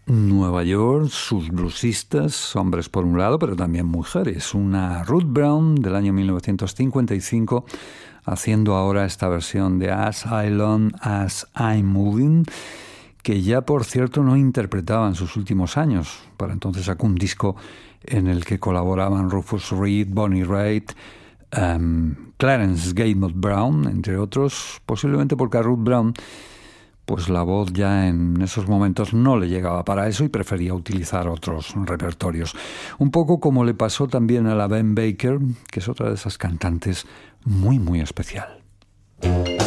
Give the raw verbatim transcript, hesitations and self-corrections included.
Nueva York, sus bluesistas, hombres por un lado, pero también mujeres. Una Ruth Brown del año mil novecientos cincuenta y cinco, haciendo ahora esta versión de As I Long As I'm Moving, que ya, por cierto, no interpretaba en sus últimos años. Para entonces sacó un disco en el que colaboraban Rufus Reid, Bonnie Raitt, um, Clarence Gatemouth Brown, entre otros, posiblemente porque a Ruth Brown pues la voz ya en esos momentos no le llegaba para eso y prefería utilizar otros repertorios. Un poco como le pasó también a la Ben Baker, que es otra de esas cantantes muy, muy especial.